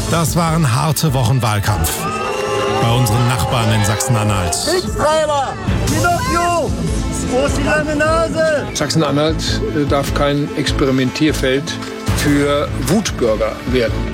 Das waren harte Wochen Wahlkampf bei unseren Nachbarn in Sachsen-Anhalt. X-Treiber! Pinocchio! Wo ist die lange Nase? Sachsen-Anhalt darf kein Experimentierfeld für Wutbürger werden.